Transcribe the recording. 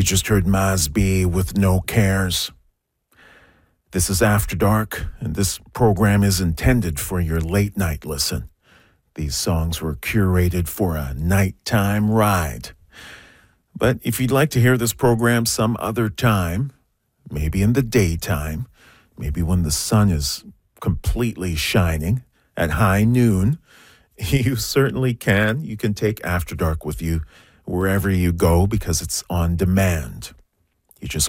just heard Maz B with No Cares. This is After Dark, and this program is intended for your late night listen. These songs were curated for a nighttime ride. But if you'd like to hear this program some other time, maybe in the daytime, maybe when the sun is completely shining at high noon, you certainly can. You can take After Dark with you wherever you go because it's on demand. You just